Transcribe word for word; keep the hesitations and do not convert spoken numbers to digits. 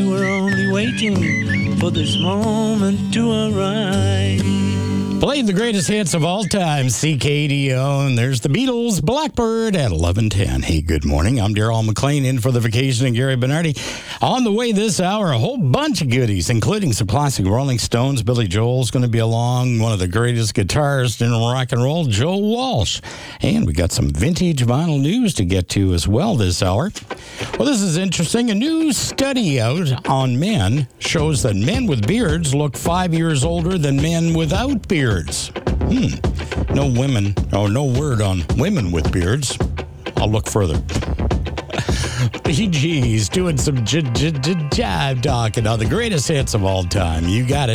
We're only waiting for this moment to arrive. Playing the greatest hits of all time, C K D O, and there's the Beatles, Blackbird at eleven ten. Hey, good morning. I'm Darrell McLean in for the Vacation and Gary Bernardi. On the way this hour, a whole bunch of goodies, including some classic Rolling Stones. Billy Joel's going to be along, one of the greatest guitarists in rock and roll, Joe Walsh. And we got some vintage vinyl news to get to as well this hour. Well, this is interesting. A new study out on men shows that men with beards look five years older than men without beards. Hmm. No women, or no word on women with beards. I'll look further. B G's doing some j- j- j- jive talking on the greatest hits of all time. You got it.